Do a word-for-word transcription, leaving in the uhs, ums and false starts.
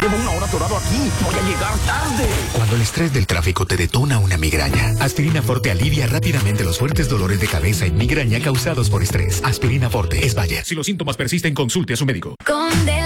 Llevo una hora atorado aquí. Voy a llegar tarde. Cuando el estrés del tráfico te detona una migraña, Aspirina Forte alivia rápidamente los fuertes dolores de cabeza y migraña causados por estrés. Aspirina Forte es Bayer. Si los síntomas persisten, consulte a su médico. Con